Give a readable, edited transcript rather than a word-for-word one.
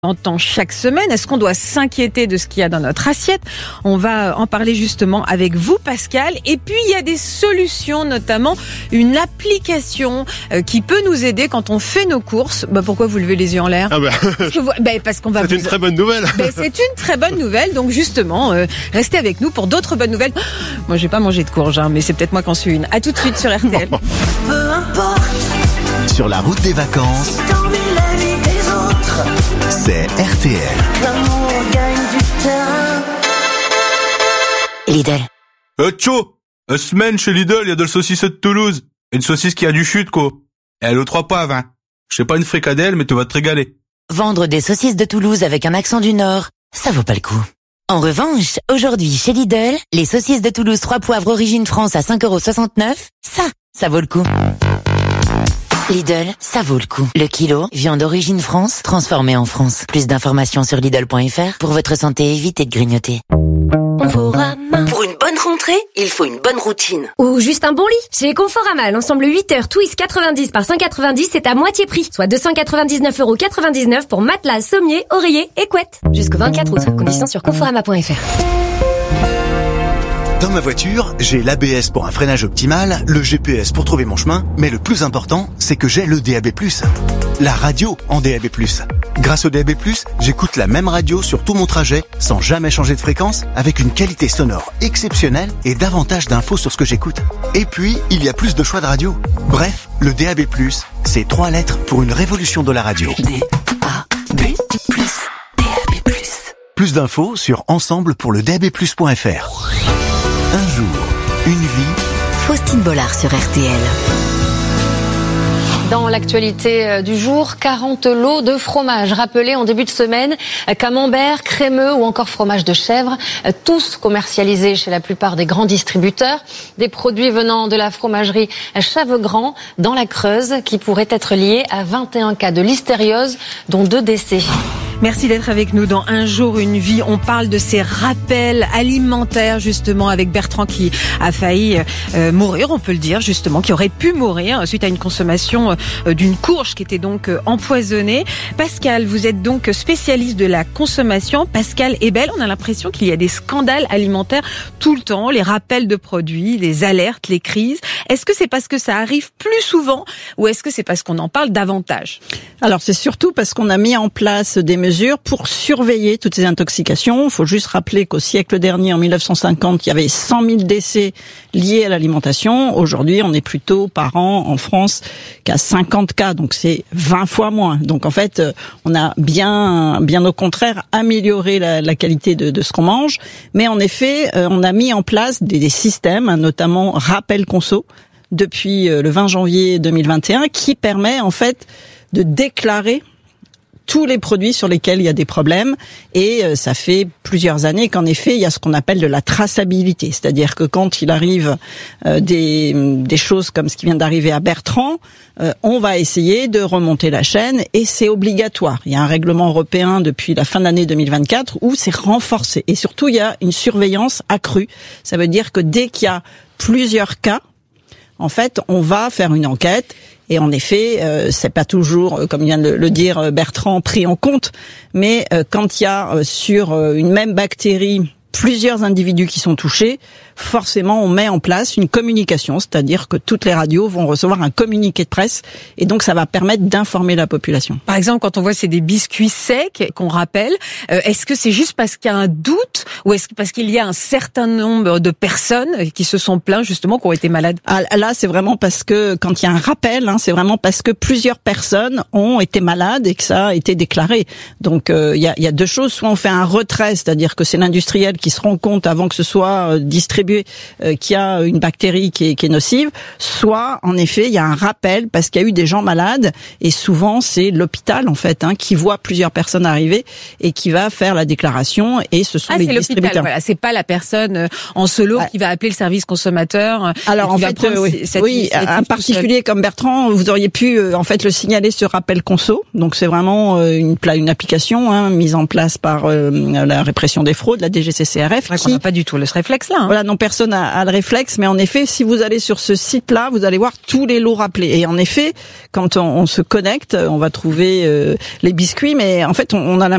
entend chaque semaine. Est-ce qu'on doit s'inquiéter de ce qu'il y a dans notre assiette? On va en parler justement avec vous, Pascal. Et puis, il y a des solutions, notamment une application qui peut nous aider quand on fait nos courses. Pourquoi vous levez les yeux en l'air? Parce qu'on va C'est une très bonne nouvelle. C'est une très bonne nouvelle. Donc justement, restez avec nous pour d'autres bonnes nouvelles. Moi, j'ai pas mangé de courge, mais c'est peut-être moi qui en suis une. À tout de suite sur RTL. Peu importe. Sur la route des vacances, T'envies la vie des autres. c'est RTL. L'amour gagne du terrain. Lidl. Tcho, semaine chez Lidl, il y a de la saucisse de Toulouse. Une saucisse qui a du chute, quoi. Et elle aux 3 poivres, hein. Je sais pas une fricadelle, mais tu vas te régaler. Vendre des saucisses de Toulouse avec un accent du Nord, ça vaut pas le coup. En revanche, aujourd'hui chez Lidl, les saucisses de Toulouse 3 poivres origine France à 5,69 €, ça vaut le coup. Lidl, ça vaut le coup. Le kilo, viande origine France, transformée en France. Plus d'informations sur Lidl.fr. Pour votre santé, évitez de grignoter. Conforama. Pour une bonne rentrée, il faut une bonne routine. Ou juste un bon lit. Chez Conforama, l'ensemble 8 heures Twist 90 par 190 c'est à moitié prix. Soit 299,99 € pour matelas, sommier, oreiller et couette. Jusqu'au 24 août. Conditions sur conforama.fr. Dans ma voiture, j'ai l'ABS pour un freinage optimal, le GPS pour trouver mon chemin, mais le plus important, c'est que j'ai le DAB+. La radio en DAB+. Grâce au DAB+, j'écoute la même radio sur tout mon trajet, sans jamais changer de fréquence, avec une qualité sonore exceptionnelle et davantage d'infos sur ce que j'écoute. Et puis, il y a plus de choix de radio. Bref, le DAB+, c'est 3 lettres pour une révolution de la radio. DAB+. Plus d'infos sur ensemblepourledabplus.fr. Un jour, une vie. Faustine Bollard sur RTL. Dans l'actualité du jour, 40 lots de fromage rappelés en début de semaine, camembert, crémeux ou encore fromage de chèvre, tous commercialisés chez la plupart des grands distributeurs. Des produits venant de la fromagerie Chavegrand dans la Creuse qui pourraient être liés à 21 cas de listériose, dont 2 décès. Merci d'être avec nous dans Un jour, une vie. On parle de ces rappels alimentaires, justement, avec Bertrand qui a failli mourir, on peut le dire, justement, qui aurait pu mourir suite à une consommation d'une courge qui était donc empoisonnée. Pascal, vous êtes donc spécialiste de la consommation. Pascal Ebel, on a l'impression qu'il y a des scandales alimentaires tout le temps, les rappels de produits, les alertes, les crises. Est-ce que c'est parce que ça arrive plus souvent ou est-ce que c'est parce qu'on en parle davantage? Alors c'est surtout parce qu'on a mis en place des mesures pour surveiller toutes ces intoxications. Il faut juste rappeler qu'au siècle dernier, en 1950, il y avait 100 000 décès liés à l'alimentation. Aujourd'hui, on est plutôt par an en France qu'à 50 cas, donc c'est 20 fois moins. Donc en fait, on a bien au contraire amélioré la qualité de ce qu'on mange. Mais en effet, on a mis en place des systèmes, notamment Rappel Conso, depuis le 20 janvier 2021, qui permet en fait de déclarer tous les produits sur lesquels il y a des problèmes, et ça fait plusieurs années qu'en effet il y a ce qu'on appelle de la traçabilité, c'est-à-dire que quand il arrive des choses comme ce qui vient d'arriver à Bertrand, on va essayer de remonter la chaîne et c'est obligatoire. Il y a un règlement européen depuis la fin de l'année 2024 où c'est renforcé et surtout il y a une surveillance accrue. Ça veut dire que dès qu'il y a plusieurs cas, en fait, on va faire une enquête. Et en effet, c'est pas toujours, comme vient de le dire Bertrand, pris en compte. Mais quand il y a sur une même bactérie plusieurs individus qui sont touchés, forcément on met en place une communication, c'est-à-dire que toutes les radios vont recevoir un communiqué de presse et donc ça va permettre d'informer la population. Par exemple, quand on voit c'est des biscuits secs qu'on rappelle, est-ce que c'est juste parce qu'il y a un doute ou est-ce que parce qu'il y a un certain nombre de personnes qui se sont plaints justement qui ont été malades? Là, c'est vraiment parce que quand il y a un rappel, c'est vraiment parce que plusieurs personnes ont été malades et que ça a été déclaré. Donc il y a 2 choses, soit on fait un retrait, c'est-à-dire que c'est l'industriel qui se rend compte avant que ce soit distribué qu'il y a une bactérie qui est nocive, soit en effet il y a un rappel parce qu'il y a eu des gens malades et souvent c'est l'hôpital en fait qui voit plusieurs personnes arriver et qui va faire la déclaration et ce sont les distributeurs. Voilà, c'est pas la personne en solo qui va appeler le service consommateur. Alors en fait un particulier comme Bertrand, vous auriez pu en fait le signaler sur Rappel Conso. Donc c'est vraiment une application mise en place par la répression des fraudes, la DGCCRF. CRF. On n'a pas du tout ce réflexe-là. Hein. Voilà, non, personne a le réflexe, mais en effet, si vous allez sur ce site-là, vous allez voir tous les lots rappelés. Et en effet, quand on se connecte, on va trouver les biscuits, mais en fait, on a